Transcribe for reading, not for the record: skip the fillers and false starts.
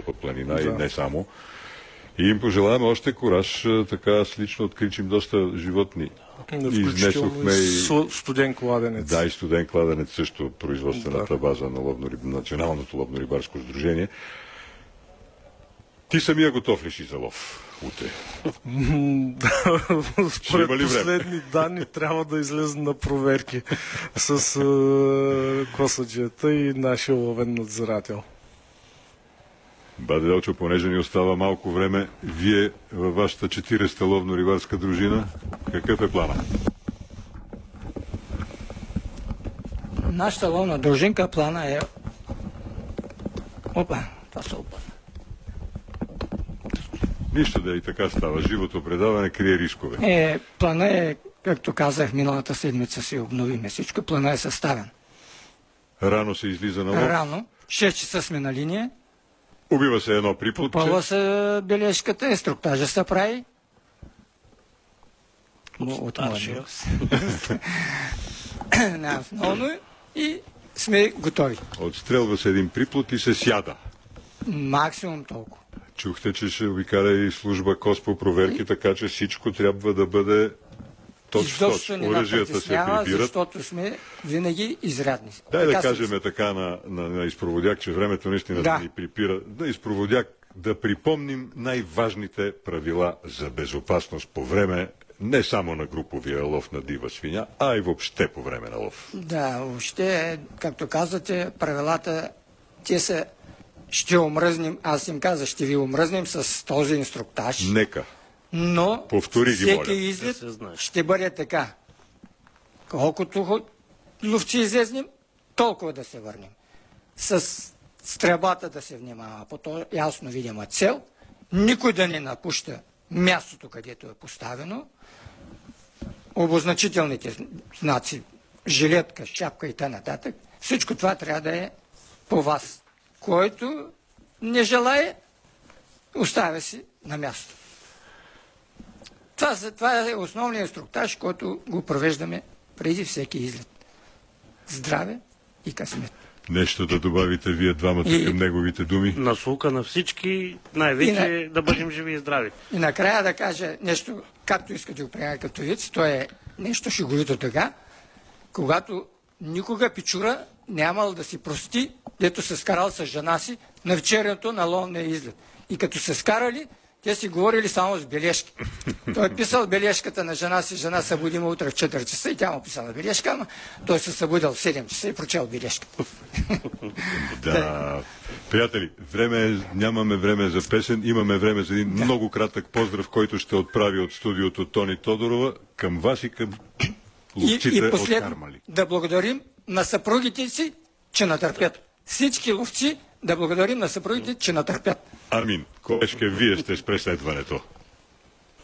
Стълпа планина и не само. И им пожелаваме още кураж. Така аз лично откричим доста животни. Включително и студен кладенец. Да, и студен кладенец също, производствената база на Националното ловно-рибарско сдружение. Ти самия готов ли си за лов утре? Според последни данни трябва да излезем на проверки с косаджията и нашия ловен надзирател. Баде Делчо, понеже ни остава малко време, вие във вашата 40-та ловно-рибарска дружина, какъв е плана? Нашата ловна дружинка плана е... Опа, това се опа. Нищо да и така става. Живото предаване крие рискове. Плана е, както казах, миналата седмица си обновиме всичко. Плана е съставен. Рано се излиза на лов? Рано. 6 часа сме на линия. Убива се едно приплутче. Попълва се бележката, инструктажа се прави. От младия. Основно и сме готови. Отстрелва се един приплут и се сяда. Максимум толкова. Чухте, че ще обикаля и служба КОС по проверки, така че всичко трябва да бъде точно. Оръжията се прибират. Защото сме винаги изрядни. Дай да кажем така на изпроводяк, че времето наистина ни припира. Да, изпроводяк, да припомним най-важните правила за безопасност по време не само на груповия лов на дива свиня, а и въобще по време на лов. Да, въобще, както казвате, правилата, те са ще омръзнем, аз им казах, ще ви омръзнем с този инструктаж. Нека. Но повтори ги, всеки излет ще бъде така. Колкото ловци излезнем, толкова да се върнем. С стрелбата да се внимава по то ясно видима цел, никой да не напуща мястото, където е поставено, обозначителните знаци, жилетка, шапка и т.н. Всичко това трябва да е по вас. Който не желае, оставя си на място. Това е основният инструктаж, който го провеждаме преди всеки излет. Здраве и късмет. Нещо да добавите вие двамата към неговите думи? Наслука на всички, най-вече да бъдем живи и здрави. И накрая да кажа нещо, както иска да го приема като виц, то е нещо шеговито така, когато никога пичура нямал да си прости, дето се скарал с жена си на вечерянето на ловния излет. И като се скарали, те си говорили само с бележки. Той е писал бележката на жена си, жена събуди му утре в 4 часа и тя му писала бележка, ама той се събудил в 7 часа и прочел бележката. Да. Приятели, нямаме време за песен, имаме време за един много кратък поздрав, който ще отправи от студиото Тони Тодорова към вас и към ловците от Хармали. Да благодарим на съпругите си, че натърпят. Всички ловци да благодарим на съпругите, че натърпят. Амин. Колежке, вие сте с преследването.